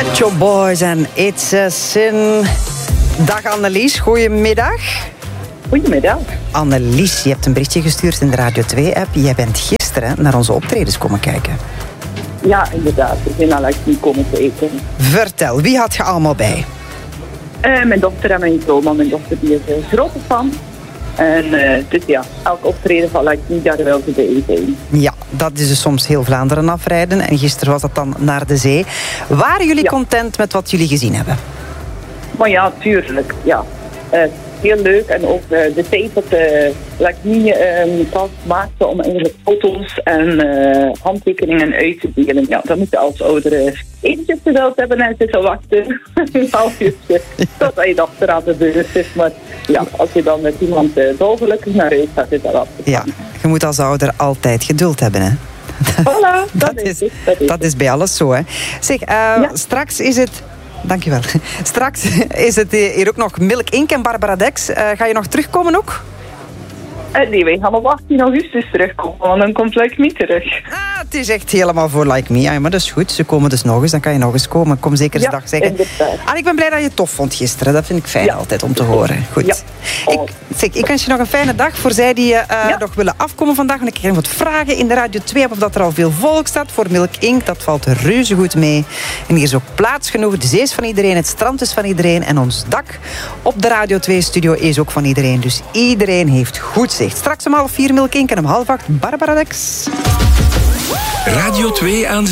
Pet Shop Boys en It's a Sin. Dag Annelies, goedemiddag. Goedemiddag. Annelies, je hebt een berichtje gestuurd in de Radio 2-app. Jij bent gisteren naar onze optredens komen kijken. Ja, inderdaad. Ik ben al niet komen kijken. Vertel, wie had je allemaal bij? Mijn dochter en mijn zoon. Maar mijn dochter die is een grote fan. En dus ja, elk optreden van niet daar wel bij zijn. Ja, dat is dus soms heel Vlaanderen afrijden. En gisteren was dat dan naar de zee. Waren jullie content met wat jullie gezien hebben? Maar ja, tuurlijk. Ja. Heel leuk. En ook de tijd dat niet maakte om eigenlijk foto's en handtekeningen uit te delen. Ja, dat moet je als ouder eventjes geduld hebben en zitten wachten. Een half uurtje totdat je dochter aan de deur zit. Maar ja, als je dan met iemand dolgelukkig naar huis gaat, is dat afgegaan. Ja, je moet als ouder altijd geduld hebben, hè? Voilà, dat is bij alles zo, hè. Zeg, straks is het... Dankjewel. Straks is het hier ook nog Milk Inc. en Barbara Dex. Ga je nog terugkomen ook? Nee, wij gaan op 18 augustus terugkomen, want dan komt Like Me terug. Het is echt helemaal voor Like Me. Ja, maar dat is goed. Ze komen dus nog eens. Dan kan je nog eens komen. Kom zeker eens dag zeggen. Ik ben blij dat je het tof vond gisteren. Dat vind ik fijn altijd om te horen. Goed. Ja. Ik wens je nog een fijne dag. Voor zij die nog willen afkomen vandaag. Want ik krijg wat vragen in de Radio 2 of dat er al veel volk staat voor Milk Inc. Dat valt reuze goed mee. En hier is ook plaats genoeg. De zee is van iedereen. Het strand is van iedereen. En ons dak op de Radio 2 studio is ook van iedereen. Dus iedereen heeft goed zicht. Straks om 3:30 Milk Inc. en om 7:30 Barbara Dex. Radio 2 aan